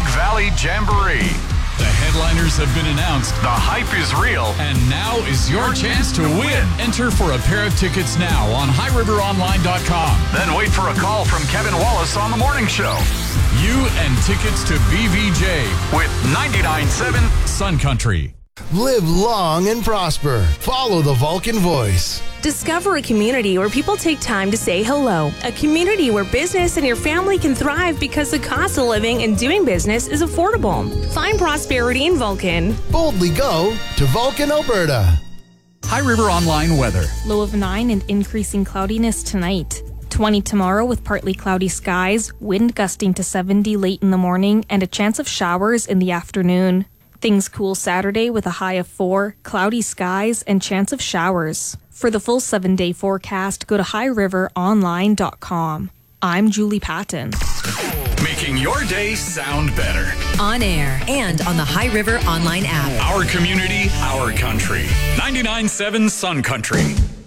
Valley Jamboree. The headliners have been announced. The hype is real. And now is your chance to win. Enter for a pair of tickets now on highriveronline.com. Then wait for a call from Kevin Wallace on the morning show. You and tickets to BVJ with 99.7 Sun Country. Live long and prosper. Follow the Vulcan Voice. Discover a community where people take time to say hello. A community where business and your family can thrive because the cost of living and doing business is affordable. Find prosperity in Vulcan. Boldly go to Vulcan, Alberta. High River Online weather. Low of 9 and increasing cloudiness tonight. 20 tomorrow with partly cloudy skies, wind gusting to 70 late in the morning, and a chance of showers in the afternoon. Things cool Saturday with a high of 4, cloudy skies, and chance of showers. For the full 7-day forecast, go to highriveronline.com. I'm Julie Patton. Making your day sound better. On air and on the High River Online app. Our community, our country. 99.7 Sun Country.